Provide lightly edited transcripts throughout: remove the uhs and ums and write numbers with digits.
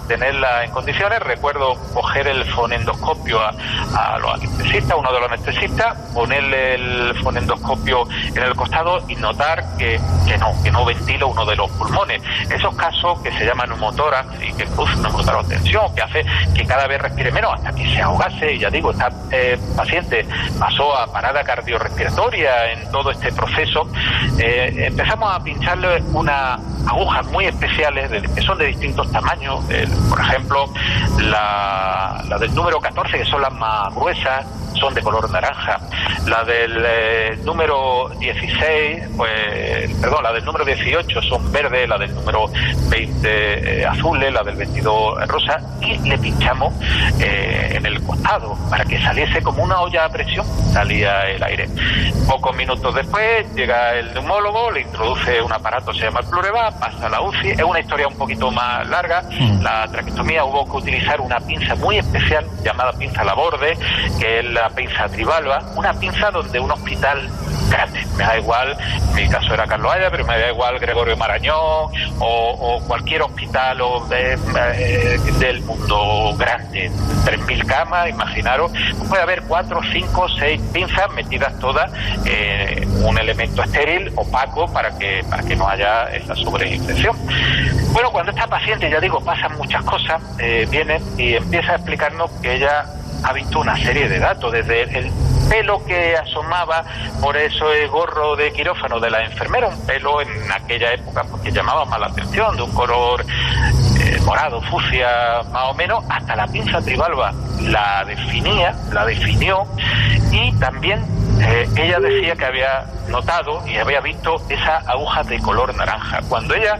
tenerla en condiciones. Recuerdo coger el fonendoscopio a los anestesistas, uno de los anestesistas, ponerle el fonendoscopio en el costado y notar que no ventila uno de los pulmones. Esos casos que se llaman neumotórax y que producen una neumotorax-tensión, que hace que cada vez respire menos hasta que se ahogase. Y ya digo, esta paciente pasó a parada cardiorrespiratoria en todo este proceso. Empezamos a pincharle unas agujas muy especiales que son de distintos tamaños. Por ejemplo, la del número 14, que son las más gruesas, son de color naranja. La del número 16, la del número 18 son verdes, la del número 20 azules, la del 22 rosa, y le pinchamos en el costado para que saliese como una olla a presión, salía el aire. Pocos minutos después llega el neumólogo, le introduce un aparato, se llama el Plureva, pasa a la UCI. Es una historia un poquito más larga. La traqueostomía hubo que utilizar una pinza muy especial llamada pinza Laborde, que es la pinza trivalva, una pinza donde un hospital grande, me da igual, en mi caso era Carlos Haya, pero me da igual Gregorio Marañón o cualquier hospital del mundo grande, 3.000 camas, imaginaros, puede haber 4, 5, 6 pinzas metidas todas en un elemento estéril, opaco, para que no haya esa sobreinfección. Bueno, cuando esta paciente, ya digo, pasan muchas cosas, viene y empieza a explicarnos que ella ha visto una serie de datos, desde el pelo que asomaba por eso el gorro de quirófano de la enfermera, un pelo en aquella época porque llamaba más la atención, de un color morado, fucsia más o menos, hasta la pinza trivalva la definió, y también ella decía que había notado y había visto esa aguja de color naranja. Cuando ella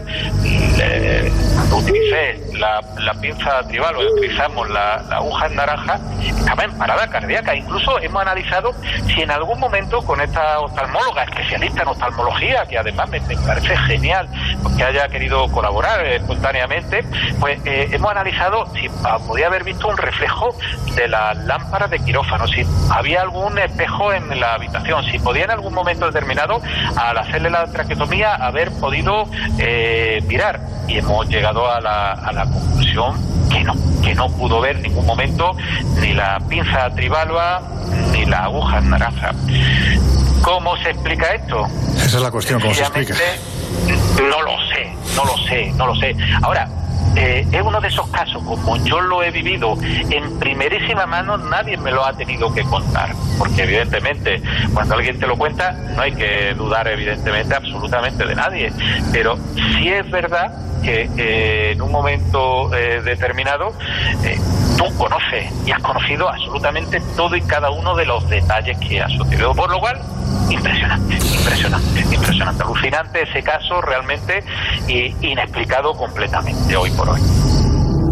utilicé la pinza trivalva y utilizamos la aguja en naranja, estaba en parada cardíaca. Incluso hemos analizado si en algún momento con esta oftalmóloga, especialista en oftalmología, que además me parece genial que haya querido colaborar espontáneamente, pues hemos analizado si podía haber visto un reflejo de las lámparas de quirófano, si había algún espejo en la habitación, si podía en algún momento determinado, al hacerle la traqueotomía, haber podido mirar. Y hemos llegado a la conclusión que no pudo ver en ningún momento ni la pinza trivalva ni la aguja en naranja. ¿Cómo se explica esto? Esa es la cuestión, ¿cómo se explica? No lo sé. Ahora, es uno de esos casos, como yo lo he vivido en primerísima mano, nadie me lo ha tenido que contar, porque evidentemente cuando alguien te lo cuenta no hay que dudar evidentemente absolutamente de nadie, pero sí es verdad que en un momento determinado tú conoces y has conocido absolutamente todo y cada uno de los detalles que ha sucedido, por lo cual impresionante, alucinante ese caso, realmente inexplicado completamente hoy por hoy.